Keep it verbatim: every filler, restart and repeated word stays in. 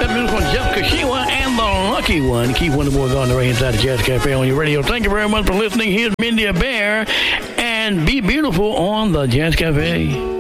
beautiful Jeff Kashiwa and the Lucky One. Keep one of the boys on the right inside the Jazz Cafe on your radio. Thank you very much for listening. Here's Mindy Bear and Be Beautiful on the Jazz Cafe.